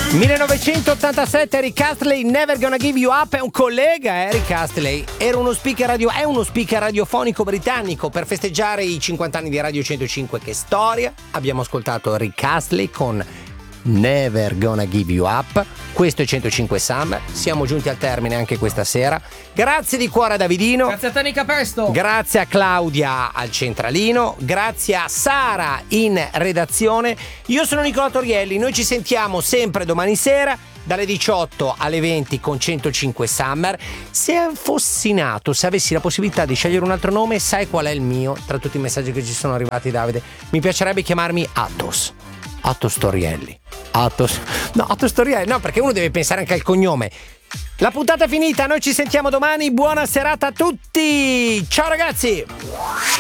1987, Rick Astley, Never Gonna Give You Up. È un collega, Rick Astley. È uno speaker radiofonico britannico. Per festeggiare i 50 anni di Radio 105, che storia, abbiamo ascoltato Rick Astley con Never Gonna Give You Up. Questo è 105 Summer. Siamo giunti al termine anche questa sera. Grazie di cuore a Davidino. Grazie a te, Nica Pesto. Grazie a Claudia al centralino. Grazie a Sara in redazione. Io sono Nicola Torielli. Noi ci sentiamo sempre domani sera dalle 18 alle 20 con 105 Summer. Se fossi nato, se avessi la possibilità di scegliere un altro nome, sai qual è il mio? Tra tutti i messaggi che ci sono arrivati, Davide, mi piacerebbe chiamarmi Athos Torielli. Athos Torielli, no, perché uno deve pensare anche al cognome. La puntata è finita, noi ci sentiamo domani. Buona serata a tutti. Ciao ragazzi.